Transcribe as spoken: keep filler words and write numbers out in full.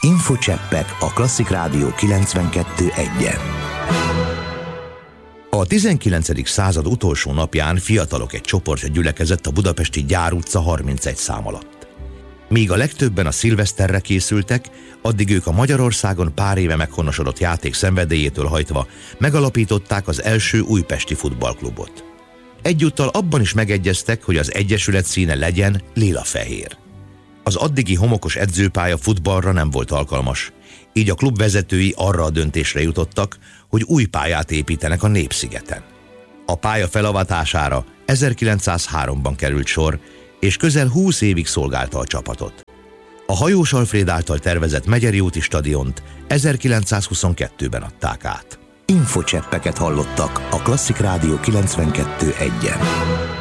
Infocseppek a Klasszik Rádió kilencvenkettő egyen. A tizenkilencedik század utolsó napján fiatalok egy csoportja gyülekezett a budapesti Gyár utca harmincegy szám alatt. Míg a legtöbben a szilveszterre készültek, addig ők a Magyarországon pár éve meghonosodott játék szenvedélyétől hajtva megalapították az első újpesti futballklubot. Egyúttal abban is megegyeztek, hogy az egyesület színe legyen lila-fehér. Az addigi homokos edzőpálya futballra nem volt alkalmas, így a klub vezetői arra a döntésre jutottak, hogy új pályát építenek a Népszigeten. A pálya felavatására ezerkilencszázháromban került sor, és közel húsz évig szolgálta a csapatot. A Hajós Alfréd által tervezett Megyeri úti stadiont ezerkilencszázhuszonkettőben adták át. Infocseppeket hallottak a Klasszik Rádió kilencvenkettő egyen.